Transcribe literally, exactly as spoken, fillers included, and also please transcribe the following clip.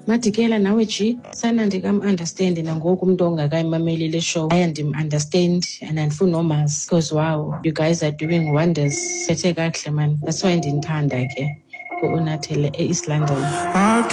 Madikela nawe G, sana ndikam-understand nangoku umntu ongakayimameli le show. Aya ndim-understand and andifuni nomazi because wow, you guys are doing wonders. Sethe kakuhle man. That's why ndinithanda ke ku-Unathele e-East London.